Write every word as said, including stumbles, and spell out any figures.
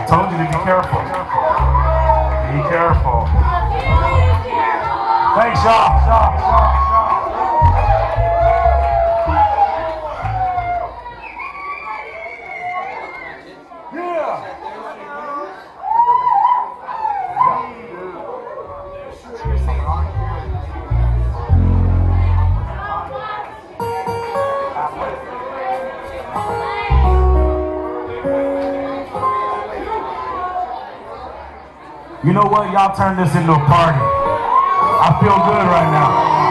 Told you to be careful. Be careful. Thanks, y'all. You know what? Y'all turned this into a party. I feel good right now.